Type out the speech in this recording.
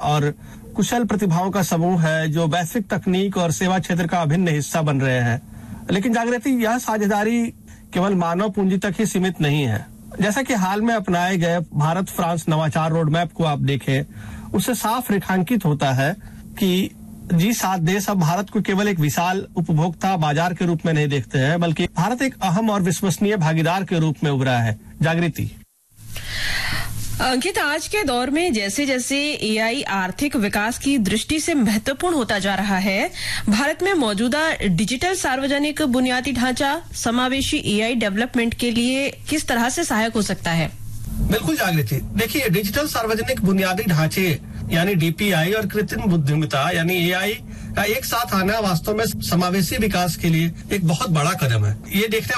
और कुशल प्रतिभाओं का समूह है जो वैश्विक तकनीक और सेवा क्षेत्र का अभिन्न हिस्सा बन रहे हैं। लेकिन जागृति, यह साझेदारी केवल मानव पूंजी तक ही सीमित नहीं है। जैसा कि हाल में अपनाए गए भारत फ्रांस नवाचार रोड मैप को आप देखें, उससे साफ रेखांकित होता है कि G7 देश अब भारत को केवल एक विशाल उपभोक्ता बाजार के रूप में नहीं देखते हैं, बल्कि भारत एक अहम और विश्वसनीय भागीदार के रूप में उभरा है। जागृति। अंकित, आज के दौर में जैसे जैसे एआई आर्थिक विकास की दृष्टि से महत्वपूर्ण होता जा रहा है, भारत में मौजूदा डिजिटल सार्वजनिक बुनियादी ढांचा समावेशी एआई डेवलपमेंट के लिए किस तरह से सहायक हो सकता है? बिल्कुल जागृति, देखिए, डिजिटल सार्वजनिक बुनियादी ढांचे यानी डीपीआई और कृत्रिम बुद्धिमत्ता यानी एआई का एक साथ आना वास्तव में समावेशी विकास के लिए एक बहुत बड़ा कदम है। ये देखने